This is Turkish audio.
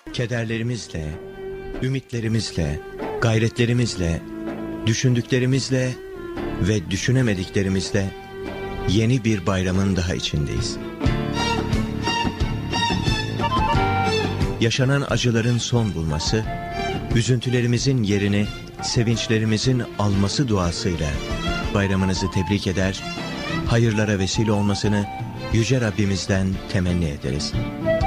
Kederlerimizle, ümitlerimizle, gayretlerimizle, düşündüklerimizle ve düşünemediklerimizle yeni bir bayramın daha içindeyiz. Yaşanan acıların son bulması, üzüntülerimizin yerini sevinçlerimizin alması duasıyla bayramınızı tebrik eder, hayırlara vesile olmasını Yüce Rabbimizden temenni ederiz.